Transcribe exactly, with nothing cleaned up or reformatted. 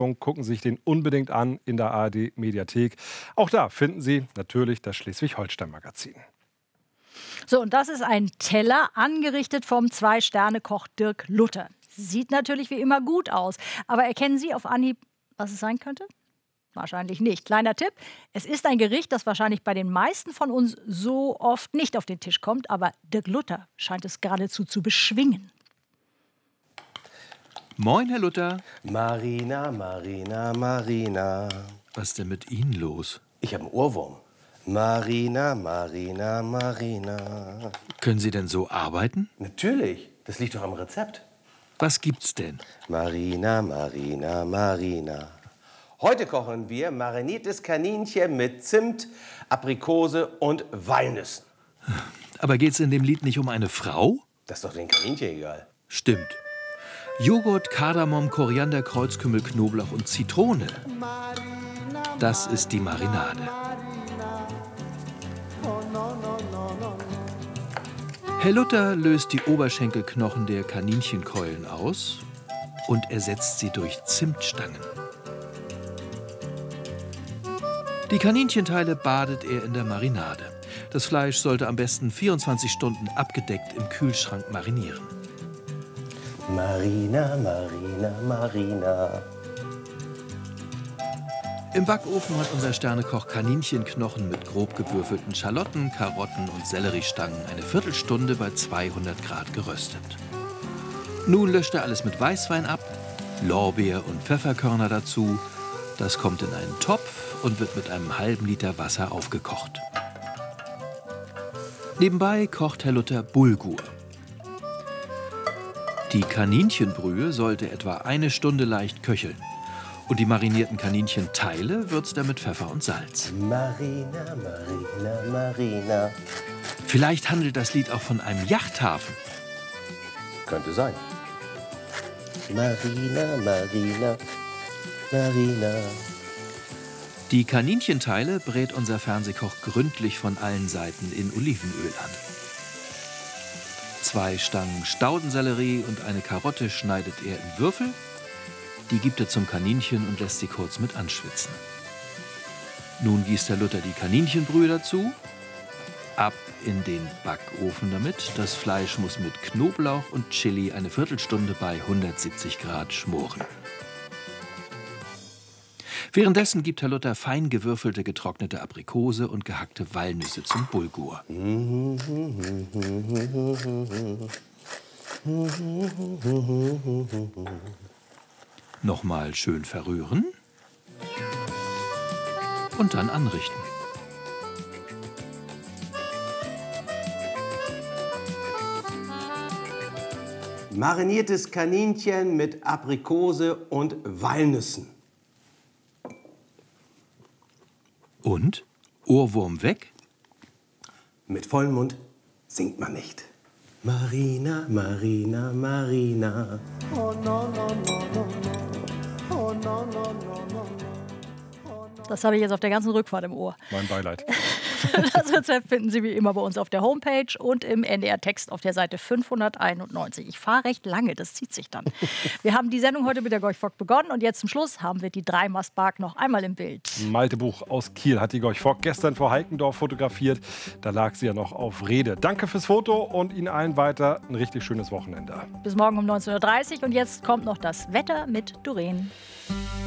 Gucken Sie sich den unbedingt an in der A R D-Mediathek. Auch da finden Sie natürlich das Schleswig-Holstein-Magazin. So, und das ist ein Teller, angerichtet vom Zwei-Sterne-Koch Dirk Luther. Sieht natürlich wie immer gut aus. Aber erkennen Sie auf Anhieb, was es sein könnte? Wahrscheinlich nicht. Kleiner Tipp, es ist ein Gericht, das wahrscheinlich bei den meisten von uns so oft nicht auf den Tisch kommt. Aber Dirk Luther scheint es geradezu zu beschwingen. Moin, Herr Luther. Marina, Marina, Marina. Was ist denn mit Ihnen los? Ich habe einen Ohrwurm. Marina, Marina, Marina. Können Sie denn so arbeiten? Natürlich, das liegt doch am Rezept. Was gibt's denn? Marina, Marina, Marina. Heute kochen wir mariniertes Kaninchen mit Zimt, Aprikose und Walnüssen. Aber geht's in dem Lied nicht um eine Frau? Das ist doch den Kaninchen egal. Stimmt. Joghurt, Kardamom, Koriander, Kreuzkümmel, Knoblauch und Zitrone. Das ist die Marinade. Herr Luther löst die Oberschenkelknochen der Kaninchenkeulen aus und ersetzt sie durch Zimtstangen. Die Kaninchenteile badet er in der Marinade. Das Fleisch sollte am besten vierundzwanzig Stunden abgedeckt im Kühlschrank marinieren. Marina, Marina, Marina. Im Backofen hat unser Sternekoch Kaninchenknochen mit grob gewürfelten Schalotten, Karotten und Selleriestangen eine Viertelstunde bei zweihundert Grad geröstet. Nun löscht er alles mit Weißwein ab, Lorbeer- und Pfefferkörner dazu. Das kommt in einen Topf und wird mit einem halben Liter Wasser aufgekocht. Nebenbei kocht Herr Luther Bulgur. Die Kaninchenbrühe sollte etwa eine Stunde leicht köcheln. Und die marinierten Kaninchenteile würzt er mit Pfeffer und Salz. Marina, Marina, Marina. Vielleicht handelt das Lied auch von einem Yachthafen. Könnte sein. Marina, Marina, Marina. Die Kaninchenteile brät unser Fernsehkoch gründlich von allen Seiten in Olivenöl an. Zwei Stangen Staudensellerie und eine Karotte schneidet er in Würfel. Die gibt er zum Kaninchen und lässt sie kurz mit anschwitzen. Nun gießt Herr Luther die Kaninchenbrühe dazu. Ab in den Backofen damit. Das Fleisch muss mit Knoblauch und Chili eine Viertelstunde bei hundertsiebzig Grad schmoren. Währenddessen gibt Herr Luther fein gewürfelte getrocknete Aprikose und gehackte Walnüsse zum Bulgur. Nochmal schön verrühren und dann anrichten. Mariniertes Kaninchen mit Aprikose und Walnüssen. Und? Ohrwurm weg? Mit vollem Mund singt man nicht. Marina, Marina, Marina. Oh, no, no, no, no, no. Oh, no, no, no, no, no. Das habe ich jetzt auf der ganzen Rückfahrt im Ohr. Mein Beileid. Das Rezept finden Sie wie immer bei uns auf der Homepage und im N D R-Text auf der Seite fünfhunderteinundneunzig. Ich fahre recht lange, das zieht sich dann. Wir haben die Sendung heute mit der Gorch Fock begonnen und jetzt zum Schluss haben wir die Dreimaßbark noch einmal im Bild. Malte Buch aus Kiel hat die Gorch Fock gestern vor Heikendorf fotografiert. Da lag sie ja noch auf Rede. Danke fürs Foto und Ihnen allen weiter ein richtig schönes Wochenende. Bis morgen um neunzehn Uhr dreißig und jetzt kommt noch das Wetter mit Doreen.